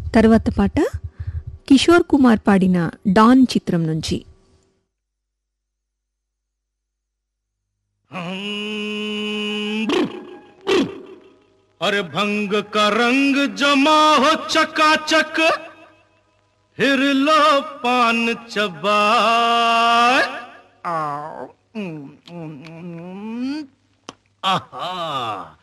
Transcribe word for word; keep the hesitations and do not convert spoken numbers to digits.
తర్వాత పాట కిషోర్ కుమార్ పాడిన డాన్ చిత్రం నుంచి. अरे भंग का रंग जमा हो चकाचक, फिर लो पान चबाए. आहा